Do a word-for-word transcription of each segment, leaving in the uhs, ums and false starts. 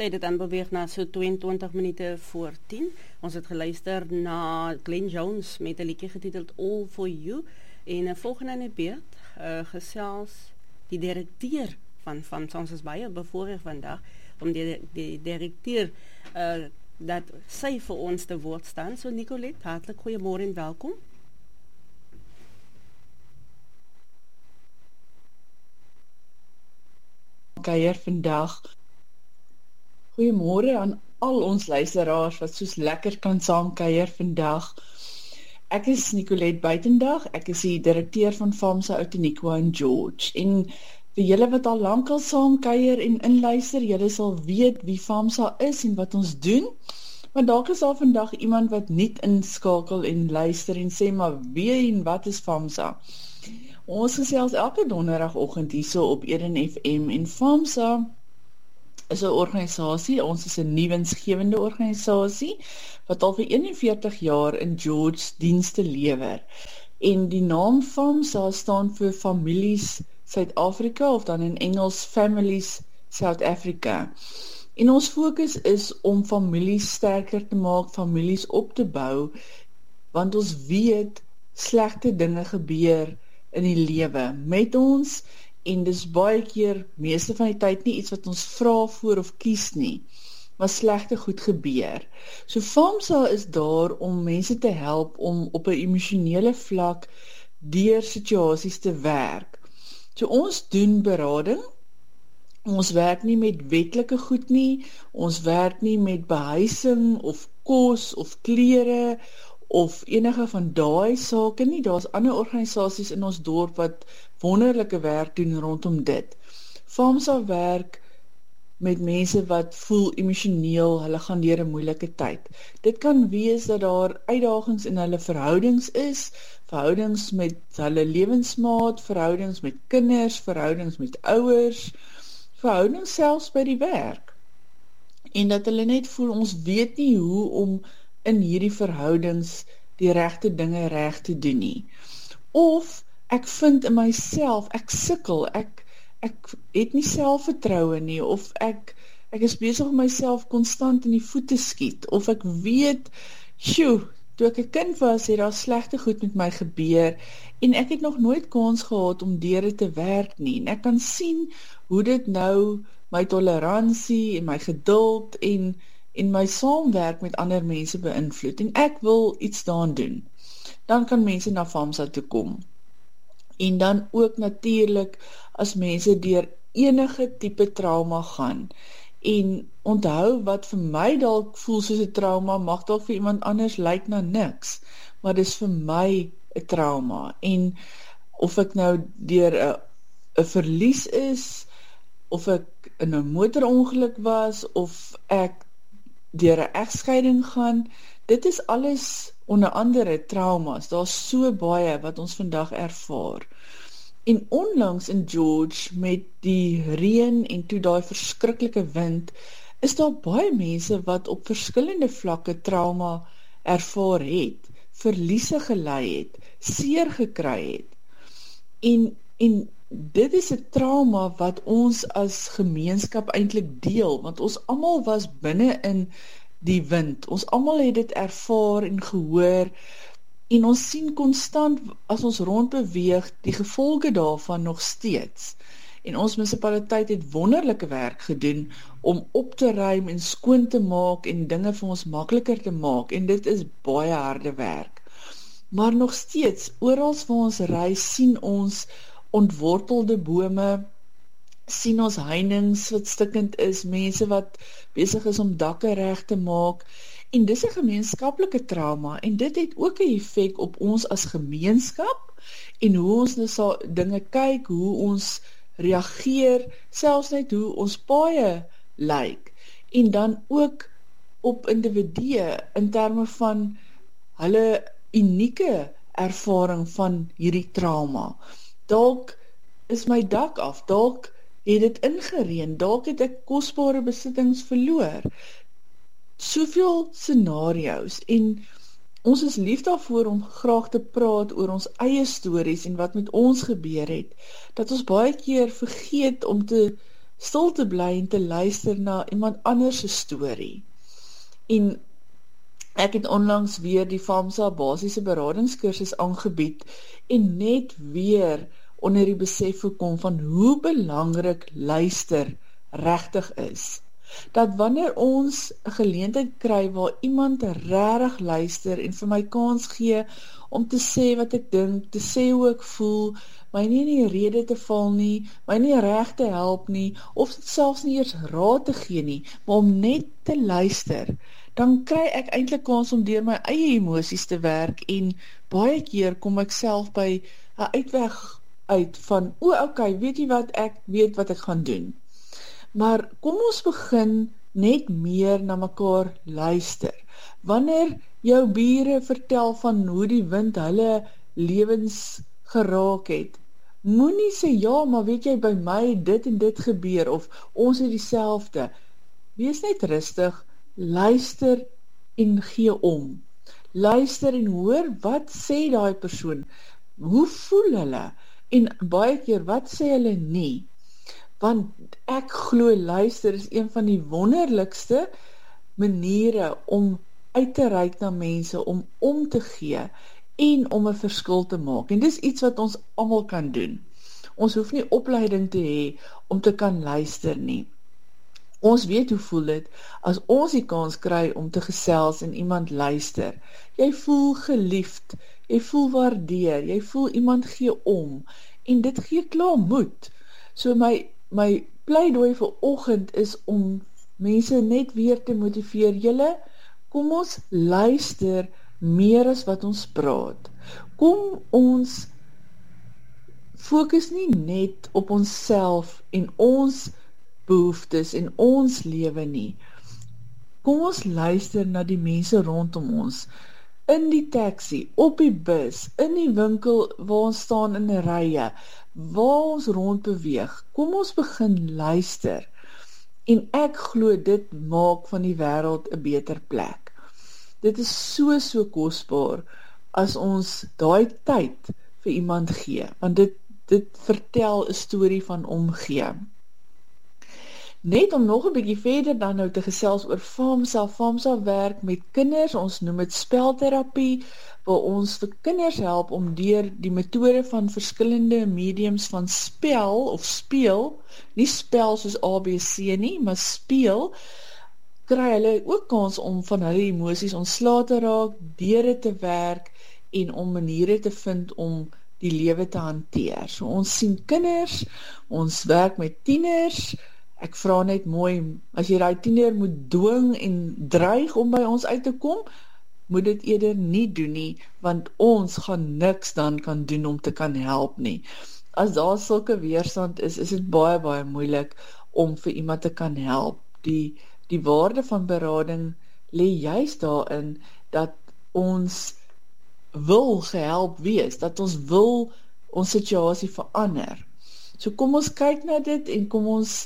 tyd het aanbeweeg na so tweeëntwintig minute voor tien. Ons het geluister na Glenn Jones met 'n liedjie getiteld All For You. En uh, volgende in die beurt uh, gesels die direkteur van van ons is baie bevoorreg vandag om die, die direkteur uh, dat sy vir ons te woord staan. So Nicolette, hartlik goeiemôre en welkom. Kuier vandag. Goeiemôre aan al ons luisteraars wat soos lekker kan saam kuier vandag. Ek is Nicolette Buitendag, ek is die direkteur van FAMSA Outeniqua in George. En vir julle wat al lankal saam kuier en inluister, julle sal weet wie FAMSA is en wat ons doen. Maar dalk is daar vandag iemand wat nie inskakel en luister en sê, maar wie en wat is FAMSA? Ons gesels elke donderdagoggend hierso op Eden F M en FAMSA is 'n organisasie, ons is 'n nuwensgewende organisasie wat al vir eenenveertig jaar in George dienste lewer. En die naam FAMSA staan vir Families Suid-Afrika of dan in Engels Families South Africa. En ons fokus is om families sterker te maak, families op te bou, want ons weet slegte dinge gebeur in die lewe met ons, en dis baie keer, meeste van die tyd nie iets wat ons vra voor of kies nie, maar slegte goed gebeur. So FAMSA is daar om mense te help om op 'n emosionele vlak deur situasies te werk. So ons doen berading, ons werk nie met wetlike goed nie, ons werk nie met behuising of kos of klere of enige van daai sake nie. Daar's ander organisasies in ons dorp wat wonderlike werk doen rondom dit. FAMSA werk met mense wat voel emosioneel, hulle gaan deur 'n moeilike tyd. Dit kan wees dat daar uitdagings in hulle verhoudings is, verhoudings met hulle lewensmaat, verhoudings met kinders, verhoudings met ouers, verhoudings selfs by die werk. En dat hulle net voel, ons weet nie hoe om in hierdie verhoudings die regte dinge reg te doen nie. Of ek vind in myself, ek sukkel, ek ek het nie selfvertroue nie, of ek ek is besig om myself konstant in die voete skiet, of ek weet, sjoe, toe ek 'n kind was, het daar slegte goed met my gebeur, en ek het nog nooit kans gehad om deur dit te werk nie, en ek kan sien hoe dit nou my toleransie en my geduld en en my saamwerk met ander mense beïnvloed, en ek wil iets daaraan doen. Dan kan mense na FAMSA toe kom. En dan ook natuurlik as mense deur enige tipe trauma gaan. En onthou wat vir my dalk voel soos 'n trauma, mag dalk vir iemand anders lyk na niks, maar dis vir my 'n trauma. En of ek nou deur 'n 'n verlies is, of ek in 'n motorongeluk was, of ek deur 'n egskeiding gaan, dit is alles onder andere traumas. Daar's so baie wat ons vandag ervaar. En onlangs in George met die reën en toe daai verskriklike wind, is daar baie mense wat op verskillende vlakke trauma ervaar het, verliese gelei het, seer gekry het. En en dit is 'n trauma wat ons as gemeenskap eintlik deel, want ons almal was binne in die wind. Ons almal het dit ervaar en gehoor, en ons sien konstant, as ons rondbeweeg, die gevolge daarvan nog steeds. En ons munisipaliteit het wonderlike werk gedoen om op te ruim en skoon te maak en dinge vir ons makliker te maak, en dit is baie harde werk. Maar nog steeds, oral waar ons reis, sien ons ontwortelde bome, sien ons heininge wat stikkend is, mense wat besig is om dakke reg te maak, en dis 'n gemeenskaplike trauma, en dit het ook 'n effek op ons as gemeenskap, en hoe ons na so dinge kyk, hoe ons reageer, selfs net hoe ons paaie lyk, en dan ook op individue, in terme van hulle unieke ervaring van hierdie trauma. Dalk is my dak af, dalk het dit ingereën, dalk het ek kosbare besittings verloor. Soveel scenario's, en ons is lief daarvoor om graag te praat oor ons eie stories en wat met ons gebeur het, dat ons baie keer vergeet om te stil te bly en te luister na iemand anders se storie. En ek het onlangs weer die FAMSA basiese beradingskursus aangebied en net weer onder die besef gekom van hoe belangrik luister regtig is. Dat wanneer ons 'n geleentheid kry waar iemand regtig luister en vir my kans gee om te sê wat ek dink, te sê hoe ek voel, my nie in die rede te val nie, my nie reg te help nie, of selfs nie eers raad te gee nie, maar om net te luister, dan kry ek eintlik kans om deur my eie emosies te werk en baie keer kom ek self by 'n uitweg uit van, o, okay, weet jy wat, ek weet wat ek gaan doen. Maar kom ons begin net meer na mekaar luister. Wanneer jou bure vertel van hoe die wind hulle lewens geraak het, moenie sê, ja, maar weet jy, by my dit en dit gebeur, of ons het dieselfde. Wees net rustig, luister en gee om. Luister en hoor, wat sê daai persoon? Hoe voel hulle? En baie keer, wat sê hulle nie? Want ek glo luister is een van die wonderlikste maniere om uit te reik na mense, om om te gee en om 'n verskil te maak. En dis iets wat ons almal kan doen. Ons hoef nie opleiding te hê om te kan luister nie. Ons weet hoe voel dit as ons die kans kry om te gesels en iemand luister. Jy voel geliefd, jy voel waardeer, jy voel iemand gee om en dit gee klaar moed. So my My pleidooi vir oggend is om mense net weer te motiveer. Julle, kom ons luister meer as wat ons praat. Kom ons fokus nie net op onsself en ons behoeftes en ons lewe nie. Kom ons luister na die mense rondom ons. In die taxi, op die bus, in die winkel waar ons staan in 'n rye, waar ons rond beweeg, kom ons begin luister. En ek glo dit maak van die wêreld 'n beter plek. Dit is so so kosbaar as ons daai tyd vir iemand gee, want dit dit vertel 'n storie van omgee. Net om nog 'n bietjie verder dan nou te gesels oor FAMSA. FAMSA werk met kinders, ons noem dit spelterapie, waar ons vir kinders help om deur die metode van verskillende mediums van spel of speel, nie spel soos A B C nie, maar speel, kry hulle ook kans om van hulle emosies ontslae te raak, deur dit te werk en om maniere te vind om die lewe te hanteer. So ons sien kinders, ons werk met tieners. Ek vra net mooi, as jy daai tiener moet dwing en dreig om by ons uit te kom, moet dit eerder nie doen nie, want ons gaan niks dan kan doen om te kan help nie. As daar sulke weerstand is, is dit baie, baie moeilik om vir iemand te kan help. Die, die waarde van berading lê juist daarin, dat ons wil gehelp wees, dat ons wil ons situasie verander. So kom ons kyk na dit en kom ons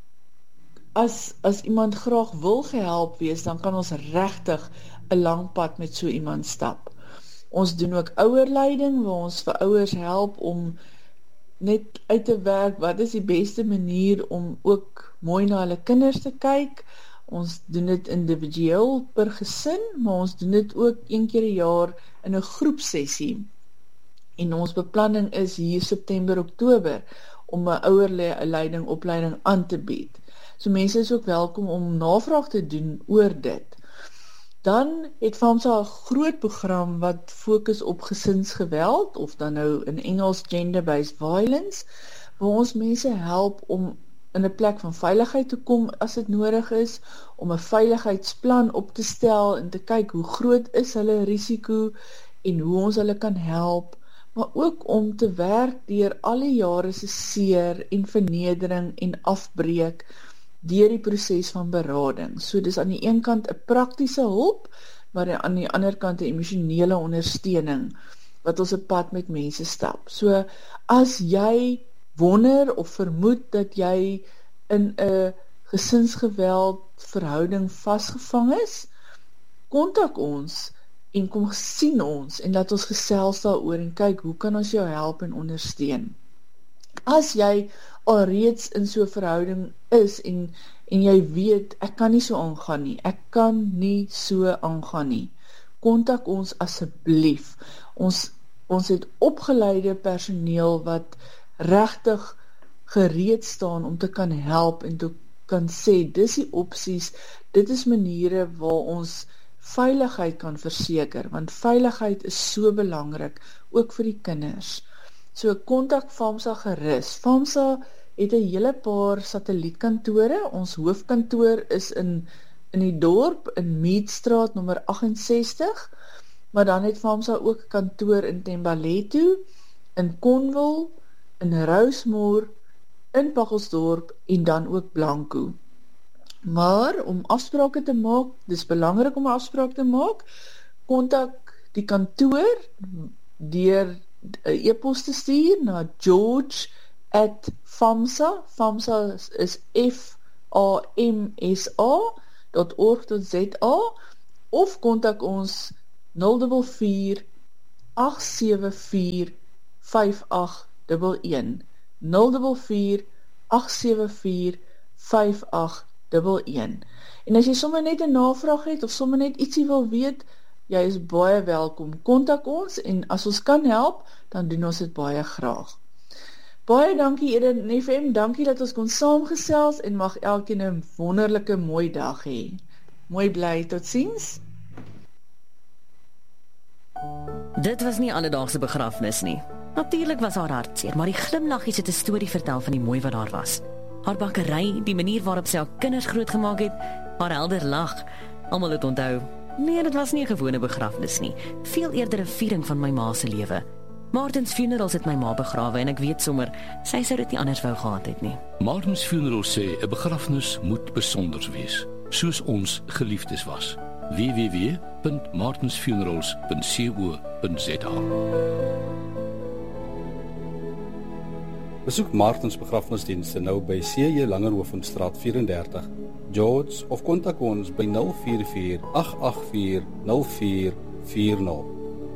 As, as iemand graag wil gehelp wees, dan kan ons regtig 'n lang pad met so iemand stap. Ons doen ook ouerleiding, waar ons vir ouers help om net uit te werk, wat is die beste manier om ook mooi na hulle kinders te kyk. Ons doen dit individueel per gesin, maar ons doen dit ook een keer 'n jaar in 'n groepsessie. En ons beplanning is hier September, Oktober, om 'n ouerleiding opleiding aan te bied. So mense is ook welkom om navraag te doen oor dit. Dan het FAMSA 'n groot program wat fokus op gesinsgeweld, of dan nou in Engels gender-based violence, waar ons mense help om in 'n plek van veiligheid te kom as dit nodig is, om 'n veiligheidsplan op te stel en te kyk hoe groot is hulle risiko en hoe ons hulle kan help, maar ook om te werk deur al die jare se seer en vernedering en afbreek deur die proses van berading. So dis aan die een kant 'n praktiese hulp, maar aan die ander kant 'n emosionele ondersteuning, wat ons 'n pad met mense stap. So as jy wonder of vermoed dat jy in 'n gesinsgeweld verhouding vasgevang is, kontak ons en kom sien ons en laat ons gesels daaroor en kyk hoe kan ons jou help en ondersteun. As jy alreeds in so 'n verhouding is en en jy weet ek kan nie so aangaan nie. Ek kan nie so aangaan nie. Kontak ons asseblief. Ons ons het opgeleide personeel wat regtig gereed staan om te kan help en te kan sê dis die opsies, dit is maniere waar ons veiligheid kan verseker, want veiligheid is so belangrik ook vir die kinders. So kontak FAMSA gerus. FAMSA het 'n hele paar satellietkantore. Ons hoofkantoor is in in die dorp in Meadstraat nommer agt en sestig, maar dan het FAMSA ook 'n kantoor in Thembalethu, in Cornwall, in Rosemore, in Pagelsdorp en dan ook Blanco. Maar om afsprake te maak, dis belangrik om 'n afspraak te maak, kontak die kantoor deur 'n e-pos te stuur na George at famsa, famsa is F A M S A dot org dot Z A, of kontak ons nul vier vier agt sewe vier vyf agt een een, nul vier vier agt sewe vier vyf agt een een. En as jy sommer net 'n navraag het of sommer net ietsie wil weet, jy is baie welkom. Kontak ons en as ons kan help, dan doen ons dit baie graag. Baie dankie Eden F M, dankie dat ons kon saamgesels en mag elkeen 'n wonderlike mooi dag hê. Mooi bly, totsiens. Dit was nie alledaagse begrafnis nie. Natuurlik was haar hartseer, maar die glimlaggies het 'n storie vertel van die mooi wat daar was. Haar bakkery, die manier waarop sy haar kinders grootgemaak het, haar helder lag, almal het onthou. Nee, dit was nie 'n gewone begrafnis nie, veel eerder 'n viering van my ma se lewe. Martins Funerals het my ma begrawe en ek weet sommer, sy sou dit nie anders wou gehad het nie. Martins Funerals sê 'n begrafnis moet besonder wees, soos ons geliefdes was. w w w punt martins funerals punt co punt z a. Besoek Martins begrafnisdienste nou by C J Langerhovenstraat vyf en dertig, George, of kontak ons by nul vier vier agt agt vier nul vier vier nul.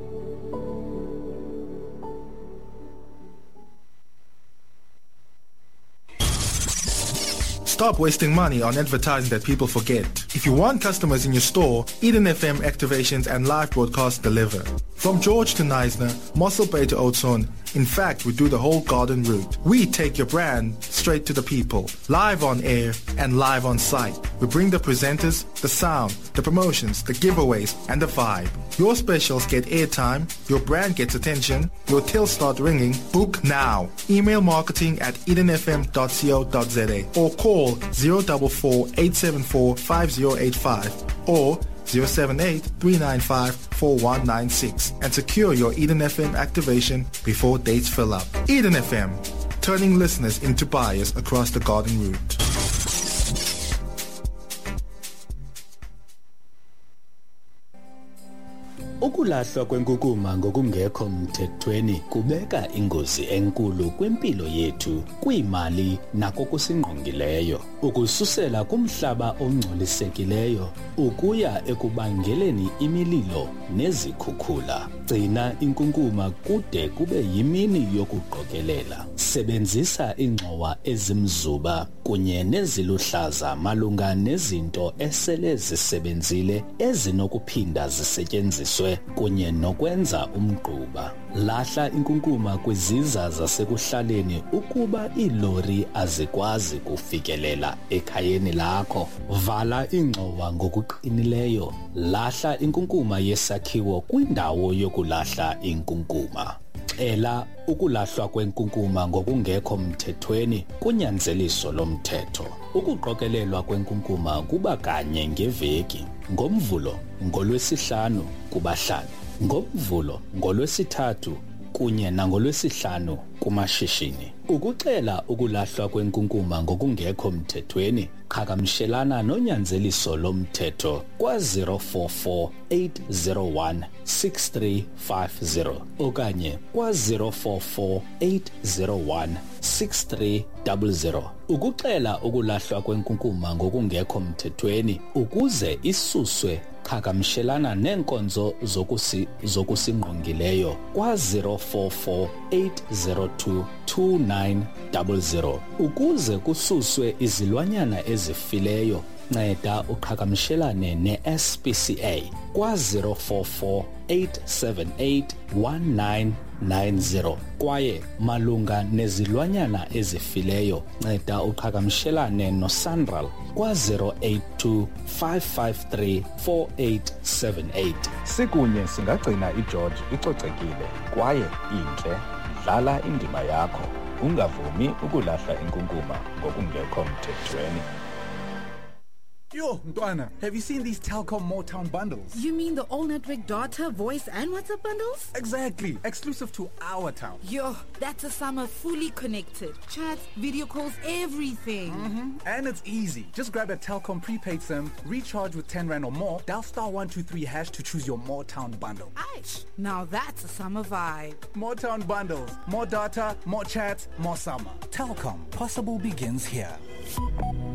Stop wasting money on advertising that people forget. If you want customers in your store, Eden F M activations and live broadcasts deliver. From George to Neisner, Mossel Bay to Oudtshoorn, in fact, we do the whole garden route. We take your brand straight to the people, live on air and live on site. We bring the presenters, the sound, the promotions, the giveaways, and the vibe. Your specials get airtime, your brand gets attention, your tills start ringing. Book now. Email marketing at eden f m dot co dot z a or call zero four four eight seven four five zero eight five or zero seven eight three nine five four one nine six and secure your Eden F M activation before dates fill up. Eden F M, turning listeners into buyers across the garden route. Ukulahlwa kwenkukuma ngokungekho mthethweni kubeka ingozi enkulu kwimpilo yethu, kwiimali nakokusingqongileyo. Ukususela kumhlaba ongcolisekileyo ukuya ekubangeleni imililo nezikhukhula. Gcina inkunkuma kude kube yimini yokuqokelela. Sebenzisa ingxowa ezimzuba kunye neziluhlaza malunga nezinto esele zisebenzile ezinokuphinda zisetyenziswe kunye nokwenza umgquba. Lahla inkunkuma kwiziza zasekuhlaleni ukuba iilori azikwazi kufikelela ekhayeni lakho. Vala ingxowa ngokuqinileyo. Lahla inkunkuma yesakhiwo kwindawo yokulahla inkunkuma. Ela ukulahlwa kwenkunkuma ngokungekho mthethweni kunyanzeliso lomthetho. Ukuqokelelwa kwenkunkuma kuba kanye ngeveki, ngoMvulo, ngoLwesihlanu kubahlali, ngoMvulo, ngoLwesithathu kunye nangolwesihlanu kumashishini. Ukuxela ukulahlwa kwenkunkuma ngokungekho mthethweni, qhagamshelana nonyanzeliso lomthetho kwa zero four four eight zero one six three five zero okanye kwa zero four four eight zero one six three zero zero. Ukuxela ukulahlwa kwenkunkuma ngokungekho mthethweni ukuze isuswe, qhagamshelana neenkonzo zokusi zokusingqongileyo kwa zero four four eight zero two two nine nine zero zero. Ukuze kususwe izilwanyana ezifileyo, nceda uqhagamshelane ne-S P C A kwa zero four four eight seven eight one nine nine zero. Kwaye malunga nezilwanyana ezifileyo, nceda uqhagamshelane no-SANRAL kwa zero eight two five five three four eight seven eight. Sikunye singagcina iGeorge icocekile kwaye intle. Dlala indima yakho, ungavumi ukulahla inkunkuma ngokungekho mthethweni. Yo, Ntwana, have you seen these Telkom Motown bundles? You mean the all-network data, voice and WhatsApp bundles? Exactly, exclusive to our town. Yo, that's a summer fully connected. Chats, video calls, everything. Mm-hmm. And it's easy. Just grab a Telkom prepaid SIM, recharge with ten rand or more, dial star one two three hash to choose your Motown bundle. Aish, now that's a summer vibe. Motown bundles, more data, more chats, more summer. Telkom, possible begins here.